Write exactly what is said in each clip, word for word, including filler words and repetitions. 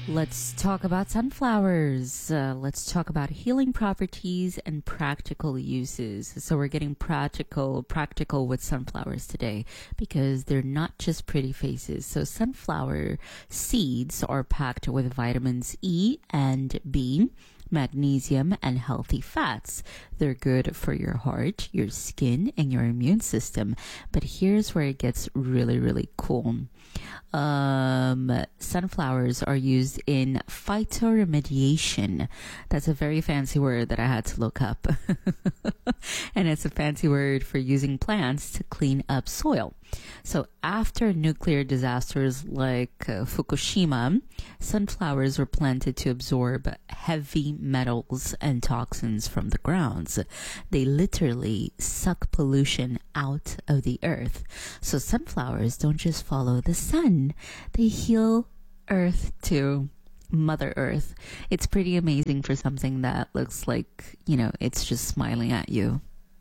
Let's talk about sunflowers. Uh, let's talk about healing properties and practical uses. So we're getting practical, practical with sunflowers today because they're not just pretty faces. So sunflower seeds are packed with vitamins E and B, magnesium, and healthy fats. They're good for your heart, your skin, and your immune system. But here's where it gets really, really cool. Um, sunflowers are used in phytoremediation. That's a very fancy word that I had to look up. And it's a fancy word for using plants to clean up soil. So after nuclear disasters like uh, Fukushima, sunflowers were planted to absorb heavy metals and toxins from the grounds. They literally suck pollution out of the earth. So sunflowers don't just follow the sun, they heal earth too. Mother Earth. It's pretty amazing for something that looks like, you know, it's just smiling at you.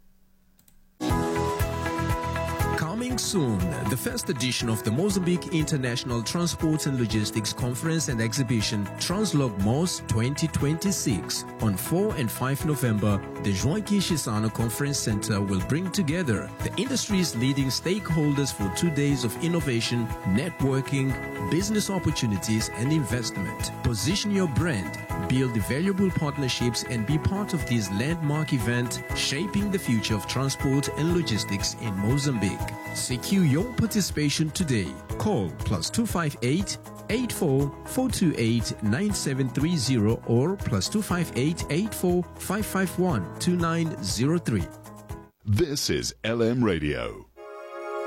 Coming soon, the first edition of the Mozambique International Transport and Logistics Conference and Exhibition, Translogmos twenty twenty-six. On four and five November, the Joaquim Chissano Conference Center will bring together the industry's leading stakeholders for two days of innovation, networking, business opportunities, and investment. Position your brand, build valuable partnerships, and be part of this landmark event shaping the future of transport and logistics in Mozambique. Secure your participation today. Call plus two five eight, eight four, four two eight, nine seven three zero or plus two five eight, eight four, five five one, two nine zero three. This is L M Radio.